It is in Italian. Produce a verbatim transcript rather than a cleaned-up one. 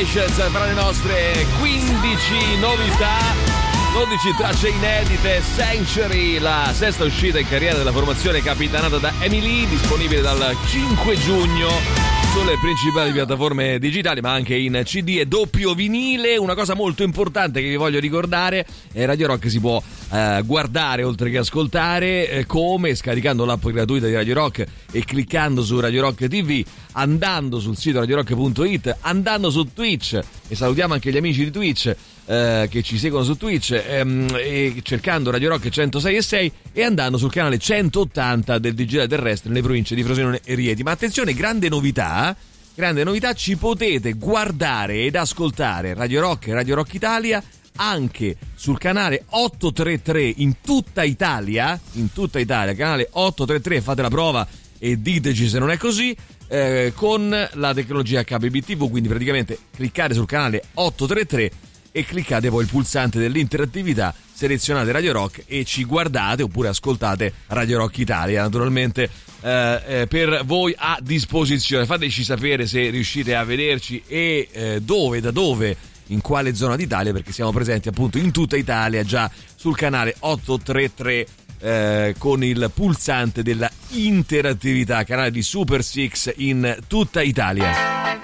Temptations tra le nostre quindici novità, dodici tracce inedite. Sanctuary, la sesta uscita in carriera della formazione capitanata da Emily, disponibile dal cinque giugno sulle principali piattaforme digitali, ma anche in C D e doppio vinile. Una cosa molto importante che vi voglio ricordare: Radio Rock si può eh, guardare oltre che ascoltare, eh, come scaricando l'app gratuita di Radio Rock e cliccando su Radio Rock T V, andando sul sito radio rock punto it, andando su Twitch, e salutiamo anche gli amici di Twitch eh, che ci seguono su Twitch, ehm, e cercando Radio Rock centosei e sei, e andando sul canale centottanta del digitale terrestre nelle province di Frosinone e Rieti. Ma attenzione, grande novità, grande novità, ci potete guardare ed ascoltare Radio Rock e Radio Rock Italia anche sul canale ottocentotrentatré in tutta Italia, in tutta Italia, canale ottocentotrentatré, fate la prova e diteci se non è così, eh, con la tecnologia H B B T V. Quindi praticamente cliccate sul canale ottocentotrentatré e cliccate poi il pulsante dell'interattività, selezionate Radio Rock e ci guardate, oppure ascoltate Radio Rock Italia, naturalmente eh, eh, per voi a disposizione. Fateci sapere se riuscite a vederci e eh, dove, da dove, in quale zona d'Italia, perché siamo presenti appunto in tutta Italia già sul canale ottocentotrentatré, eh, con il pulsante della interattività, canale di Super Six in tutta Italia.